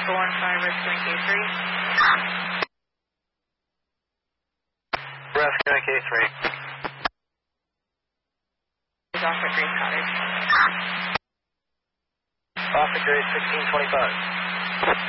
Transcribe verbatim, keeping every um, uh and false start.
Echo one five, rescuing K three. Rescuing K three. He's off at Grace Cottage. Off at Grace sixteen twenty-five.